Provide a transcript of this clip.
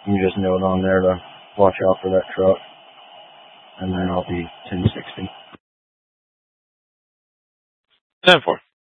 You just note on there to watch out for that truck. And then I'll be 1060. 10-4.